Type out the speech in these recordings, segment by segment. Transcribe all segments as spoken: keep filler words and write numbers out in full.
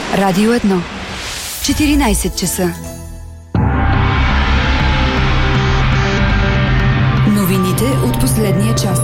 Радио едно. четиринайсет часа. Новините от последния час.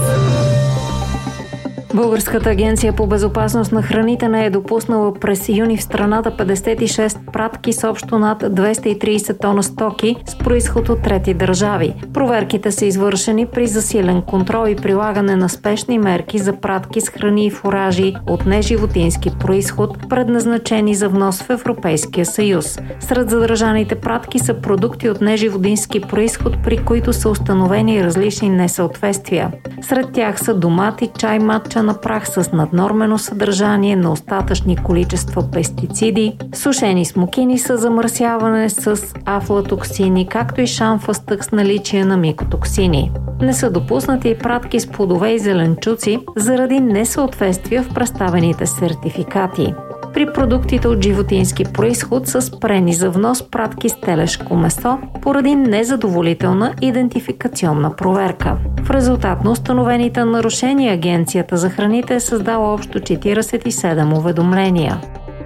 Българската агенция по безопасност на храните не е допуснала през юни в страната петдесет и шест пратки с общо над двеста и трийсет тона стоки с произход от трети държави. Проверките са извършени при засилен контрол и прилагане на спешни мерки за пратки с храни и фуражи от неживотински произход, предназначени за внос в Европейския съюз. Сред задържаните пратки са продукти от неживотински произход, при които са установени различни несъответствия. Сред тях са домати, чай, матча на прах с наднормено съдържание на остатъчни количества пестициди, сушени смокини с замърсяване с афлатоксини, както и шамфастък с наличие на микотоксини. Не са допуснати и пратки с плодове и зеленчуци заради несъответствия в представените сертификати. При продуктите от животински произход са спрени за внос пратки с телешко месо поради незадоволителна идентификационна проверка. В резултат на установените нарушения Агенцията за храните е създала общо четирийсет и седем уведомления.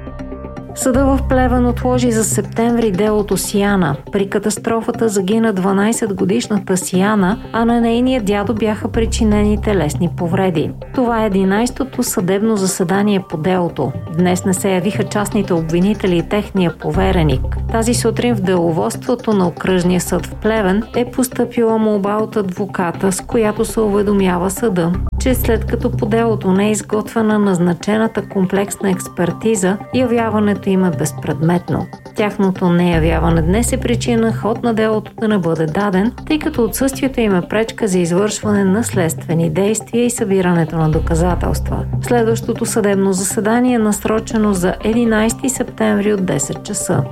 Съда в Плевен отложи за септември делото Сияна. При катастрофата загина дванайсетгодишната Сияна, а на нейния дядо бяха причинени телесни повреди. Това е единайсетото съдебно заседание по делото. Днес не се явиха частните обвинители и техния повереник. Тази сутрин в деловодството на окръжния съд в Плевен е постъпила молба от адвоката, с която се уведомява съда, че след като по делото не е изготвена назначената комплексна експертиза, явяването им е безпредметно. Тяхното неявяване днес е причина ход на делото да не бъде даден, тъй като отсъствието им е пречка за извършване на следствени действия и събирането на доказателства. Следващото съдебно заседание е насрочено за единайсети септември от десет часа.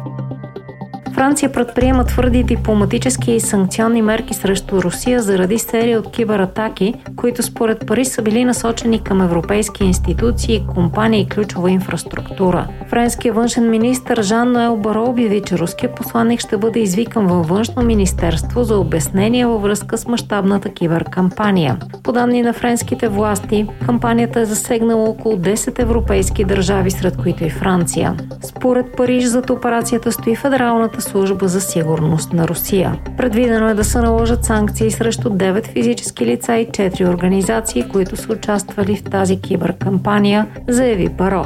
Франция предприема твърди дипломатически и санкционни мерки срещу Русия заради серия от кибератаки, които според Париж са били насочени към европейски институции, компании и ключова инфраструктура. Френският външен министър Жан-Ноел Баро обяви, че руският посланник ще бъде извикан във външно министерство за обяснение във връзка с мащабната киберкампания. По данни на френските власти, кампанията е засегнала около десет европейски държави, сред които и Франция. Според Париж зад операцията стои Федералната служба за сигурност на Русия. Предвидено е да се наложат санкции срещу девет физически лица и четири организации, които са участвали в тази киберкампания, заяви Баро.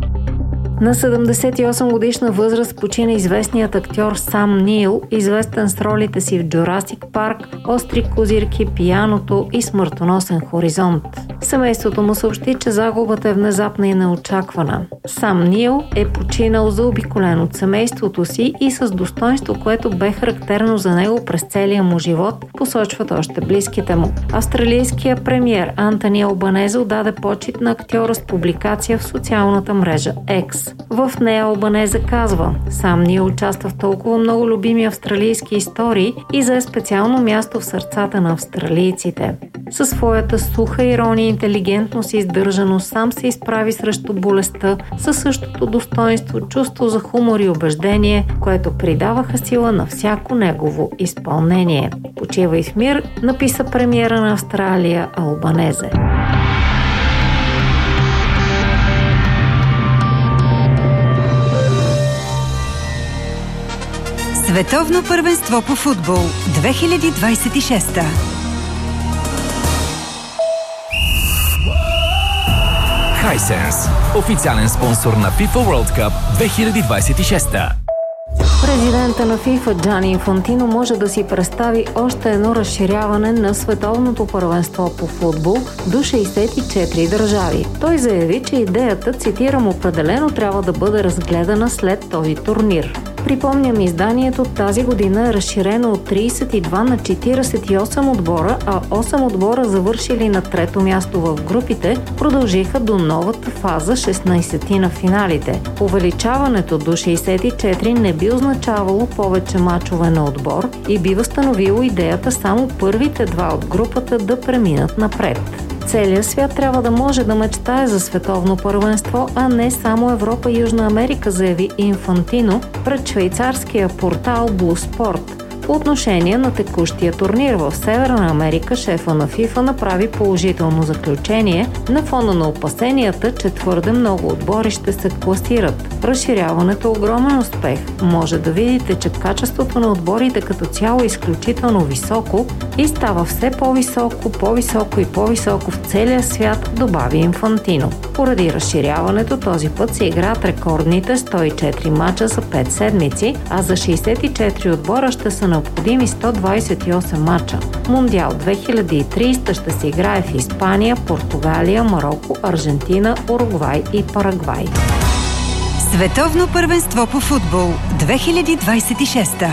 На седемдесет и осем годишна възраст почина известният актьор Сам Нил, известен с ролите си в Джурасик Парк, Остри козирки, Пияното и Смъртоносен хоризонт. Семейството му съобщи, че загубата е внезапна и неочаквана. Сам Нил е починал заобиколен от семейството си и с достоинство, което бе характерно за него през целия му живот, посочват още близките му. Австралийският премиер Антони Албанезе отдаде почит на актьора с публикация в социалната мрежа X. В нея Албанезе казва: "Сам Нил участва в толкова много любими австралийски истории и зае специално място в сърцата на австралийците. Със своята суха ирония, интелигентност и издържаност сам се изправи срещу болестта със същото достоинство, чувство за хумор и убеждение, което придаваха сила на всяко негово изпълнение. Почивай в мир", написа премиера на Австралия Албанезе. Световно първенство по футбол две хиляди двадесет и шеста. Hisense, официален спонсор на FIFA World Cup две хиляди двадесет и шеста. Президента на FIFA Джани Инфантино може да си представи още едно разширяване на световното първенство по футбол до шейсет и четири държави. Той заяви, че идеята, цитирам, определено трябва да бъде разгледана след този турнир. Припомням, изданието тази година е разширено от тридесет и два на четиридесет и осем отбора, а осем отбора, завършили на трето място в групите, продължиха до новата фаза шестнайсети на финалите. Увеличаването до шейсет и четири не би означавало повече мачове на отбор и би възстановило идеята само първите два от групата да преминат напред. Целият свят трябва да може да мечтае за световно първенство, а не само Европа и Южна Америка, заяви Инфантино пред швейцарския портал Blue Sport. По отношение на текущия турнир в Северна Америка, шефа на FIFA направи положително заключение на фона на опасенията, че твърде много отбори ще се класират. Разширяването е огромен успех. Може да видите, че качеството на отборите като цяло е изключително високо и става все по-високо, по-високо и по-високо в целия свят, добави Инфантино. Поради разширяването този път се играят рекордните сто и четири мача за пет седмици, а за шейсет и четири отбора ще са необходими сто двадесет и осем мача. Мундиал две хиляди и тридесета ще се играе в Испания, Португалия, Мароко, Аржентина, Уругвай и Парагвай. Световно първенство по футбол две хиляди двадесет и шеста.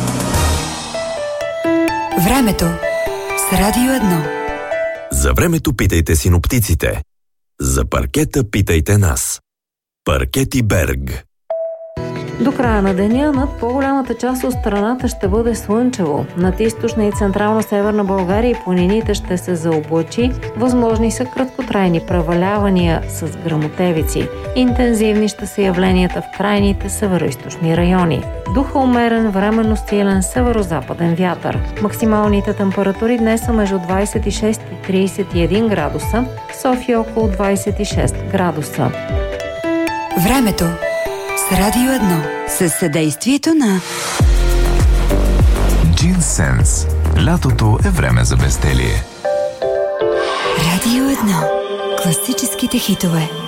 Времето с Радио едно. За времето питайте синоптиците. За паркета питайте нас. Паркети Берг. До края на деня над по-голямата част от страната ще бъде слънчево. Над източна и централно-северна България и планините ще се заоблачи. Възможни са краткотрайни превалявания с гръмотевици. Интензивни ще са явленията в крайните североизточни райони. Духа умерен, временно силен северо-западен вятър. Максималните температури днес са между двадесет и шест и тридесет и един градуса, в София около двадесет и шест градуса. Времето с Радио едно. Със съдействието на Джинсенс. Лятото е време за безделие. Радио едно. Класическите хитове.